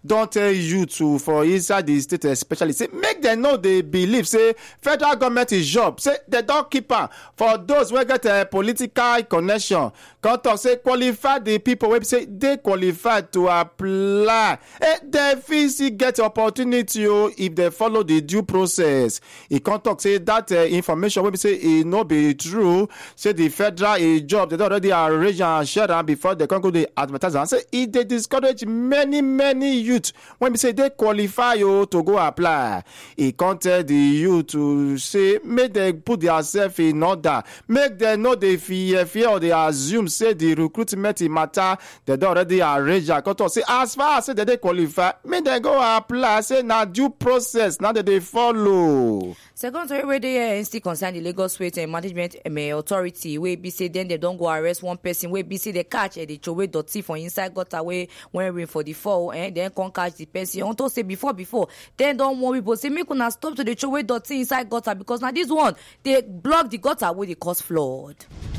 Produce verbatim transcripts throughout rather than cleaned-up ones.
don tell you to for inside the state especially say make dem know dey believe say federal government is job say dem don keep am for those wey get a political connection come talk say qualify the people wey be say dey qualified to apply eh dem fit still get opportunity o if dem follow the due process. E come talk say that uh, information wey be say e no be true say the federal a job dem don already arrange and share am before dem come go dey advertise am say e dey discourage many many youth wey be say dey qualify o to go apply. E come tell the youth to say make dem put theirself in order, make dem no dey fear fear or dey assume say the recruitment matter dem don already arrange am. Come talk say as far as say dem dey qualify make dem go apply say na due process na dem dey follow. Second story wey dey here still concern the Lagos Waste and Management um, Authority wey be say then they don go arrest one person wey be say they catch uh, dey throway dirty for inside gutter wey when rain for the fall and then come catch the person. Unto say before before then don warn people say make una stop to dey throway dirty inside gutter because na this one dey block the gutter wey dey cause flood.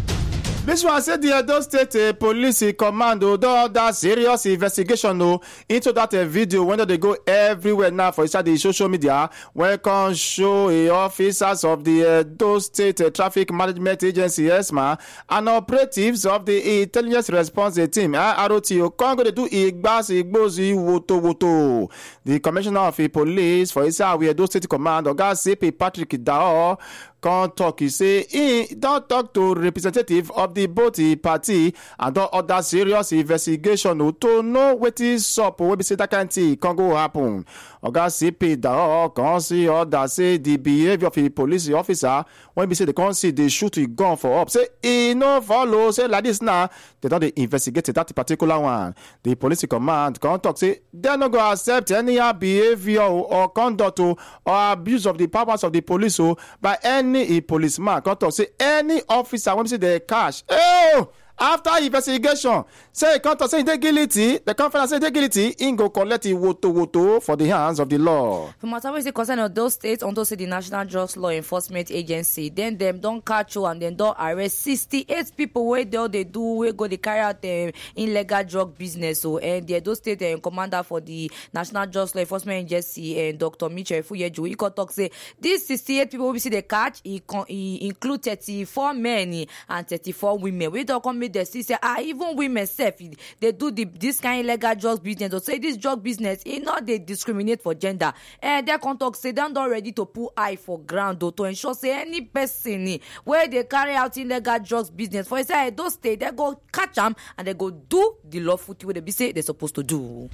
This one said the Edo State uh, Police Commando don order serious investigation no, into that uh, video when they go everywhere now for inside the social media when can show uh, officers of the Edo State uh, Traffic Management Agency ESMA and operatives of the Intelligence Response Team R O T O can go to do igbas igbozi woto woto. The Commissioner of the Police for inside Edo State Command Oga C P Patrick Dao come talk, he say he don talk to representative of the both party and don order serious investigation to know wetin sup wey be say that kind thing can go happen. Oga C P Dao come see order say the behaviour of a police officer when be say they come see they shoot a gun for up say e no follow say like this now they don dey investigate that particular one. The police command come talk say they no go accept any behaviour or conduct or abuse of the powers of the police o by any a policeman. Come talk say any officer when say they cash oh after investigation say come talk say they guilty, the conference say they guilty, in go collect it woto woto for the hands of the law. For matter wey say concern of those states, unto say the National Drugs Law Enforcement Agency, then them don catch you and then don arrest sixty-eight people wey dey they do wey go dey carry out um, illegal drug business. So and the those state um, commander for the National Drugs Law Enforcement Agency and Doctor Mitchell Fuyeju, he come talk say these sixty-eight people we see they catch, he, con- he include thirty-four men and thirty-four women. We don't come they see say ah even women self they do the this kind of illegal drugs business or say this drug business e not they discriminate for gender and their contact say them not ready to put eye for ground though, to ensure say any person where they carry out illegal drugs business for inside those state they go catch them and they go do the lawful thing they be say they're supposed to do.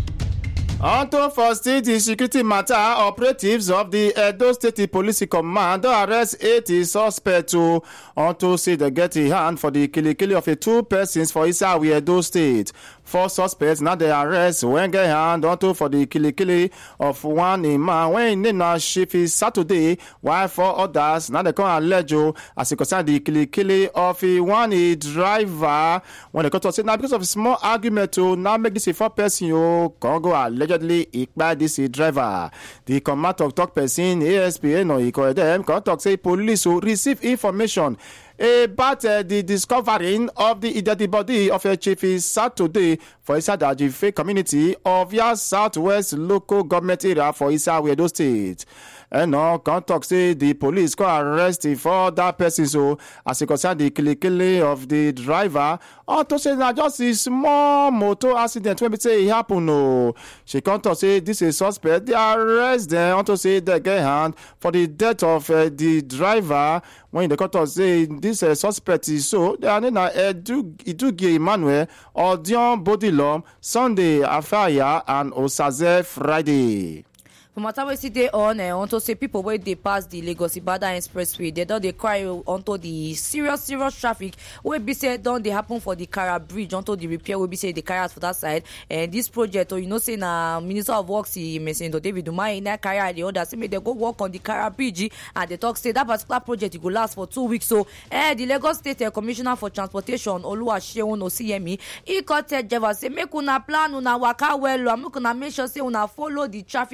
Unto for state the security matter, operatives of the Edo State Police Command arrest eighty suspects to unto say they get a hand for the killing killing of a two persons for inside Edo State. Four suspects now they arrest when get hand unto for the killing killing of one man when in na shift is Saturday, while four others now they come allege as it concern the killing killing of a one a driver when they come to say now because of a small argument to now make this a four person you can go allege by this driver. The command talk talk person A S P N or equal them can talk say police will receive information about uh, the discovering of the dead body of a chief is Saturday for inside the Ajife community of your southwest local government area for inside Edo State. And now can talk say the police can arrest for that person so as it concern the killing of the driver or to say na just a small motor accident when we say it happen no. She can talk say this is suspect they arrest them unto say they get hand for the death of uh, the driver when the court say this uh, suspect is so they are na Edugie Emmanuel Odion Bodilom Sunday Afaya and Osaze Friday. For matter we see they on uh, onto say people where they pass the Lagos Ibadan Expressway, they don't they cry onto the serious serious traffic where be said don't they happen for the Kara Bridge onto the repair will be say they carry out for that side. And this project or you know say na Minister of Works he mentioned David Umahi in that carry out the order say may they go work on the Kara Bridge and they talk say that particular project it will last for two weeks. So eh the Lagos State uh, Commissioner for Transportation Oluwaseun Osiyemi he got driver say make una plan una waka well and make una make sure say una follow the traffic officer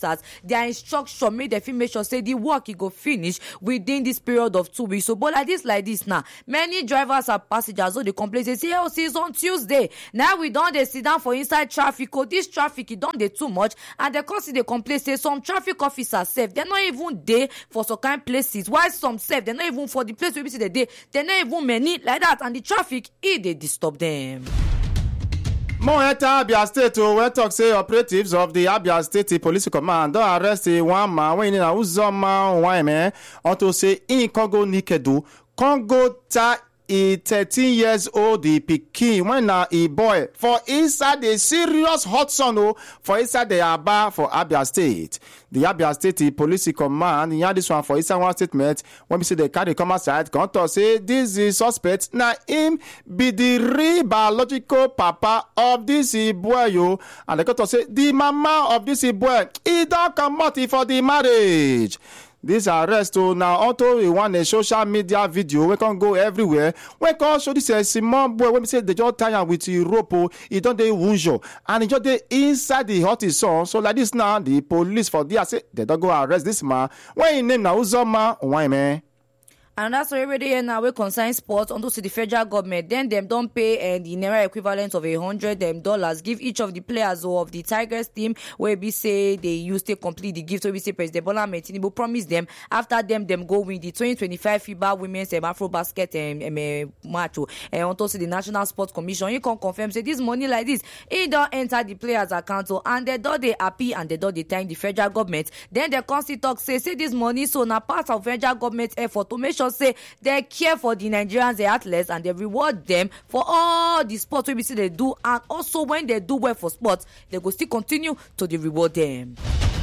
officers their instruction make dem fit make sure say the work e go finish within this period of two weeks. So but like this like this now many drivers and passengers wey dey complain say see oh since on Tuesday now we don dey sit down for inside traffic oh this traffic e don dey too much and dem come still dey complain say some traffic officers sef dem no even dey for some kind places while some sef dem no even for the place wey be say dem dey dem no even many like that and the traffic e dey disturb dem. More enter Abia State o wey talk say operatives of the Abia State Police Command don arrest one man wey na Uzoma Nwaeme unto say in Congo Nikedu Congo ta a thirteen years old the pikin when na a boy for inside the serious hot sun oh, for inside the Aba for Abia State. The Abia State Police Command yarn this one for inside one statement when we say they carry come outside come talk say this is suspect na him be the real biological papa of this boy yo, and they come talk say the mama of this boy he don comot for the marriage. This arrest oh, now auto we want a social media video we can go everywhere. We can show this a small boy when we say they just tie am with the rope oh, he don't dey wound and he just dey inside the hot sun. So like this now the police for there say they don't go arrest this man. When his name now Uzoma Nwaeme. And that's already here now we concern sports unto the federal government. Then them don't pay and the naira equivalent of a hundred um, dollars give each of the players or of the Tigers team where we say they used to complete the gift where we say President Bola Ahmed Tinubu promise them after them them go win the twenty twenty-five FIBA Women's um, Afro Basket um, um, uh, match and uh, unto the National Sports Commission. You can confirm say this money like this it don't enter the players' account oh, and they don't they happy and they don't they thank the federal government. Then the council talk say say this money so now part of federal government effort to make sure say they care for the Nigerians, the athletes, and they reward them for all the sports we see they do, and also when they do well for sports, they go still continue to the reward them.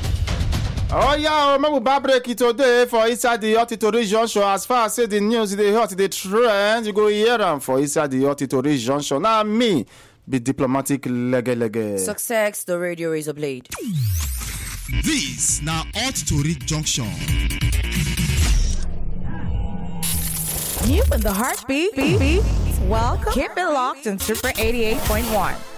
Oh yeah, remember bad break it today for inside the Auditory Junction. As far as say the news, the hot, the trend, you go hear them for inside the Auditory Junction. Now me, be diplomatic lege lege. Success, the radio razor blade. This now Auditory Junction. You in the heartbeat. Beat, beat. Welcome. Keep it locked in Super eighty-eight point one.